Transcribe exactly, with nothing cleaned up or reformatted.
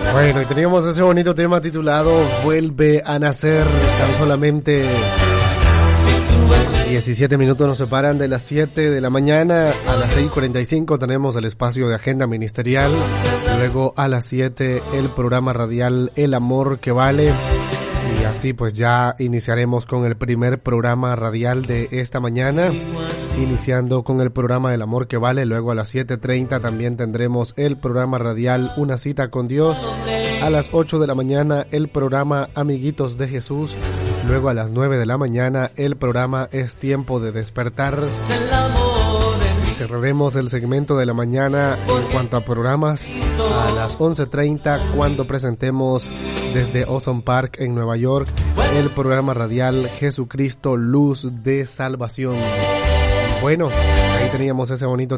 Bueno, y teníamos ese bonito tema titulado Vuelve a nacer. Tan solamente diecisiete minutos nos separan de las siete de la mañana. A las seis cuarenta y cinco tenemos el espacio de agenda ministerial. Luego a las siete el programa radial El Amor que Vale. Y así pues ya iniciaremos con el primer programa radial de esta mañana, iniciando con el programa El Amor que Vale. Luego a las siete treinta también tendremos el programa radial Una Cita con Dios. A las ocho de la mañana el programa Amiguitos de Jesús. Luego a las nueve de la mañana el programa Es Tiempo de Despertar. Y cerraremos el segmento de la mañana en cuanto a programas a las once treinta cuando presentemos desde Ozone Park en Nueva York el programa radial Jesucristo Luz de Salvación. Bueno, ahí teníamos ese bonito